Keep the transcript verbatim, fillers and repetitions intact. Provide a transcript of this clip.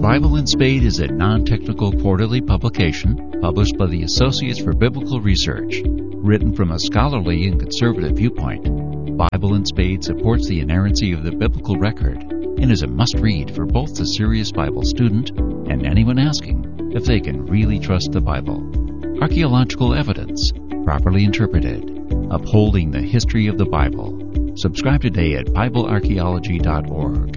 Bible in Spade is a non-technical quarterly publication published by the Associates for Biblical Research. Written from a scholarly and conservative viewpoint, Bible in Spade supports the inerrancy of the biblical record and is a must-read for both the serious Bible student and anyone asking if they can really trust the Bible. Archaeological evidence, properly interpreted, upholding the history of the Bible. Subscribe today at Bible Archaeology dot org.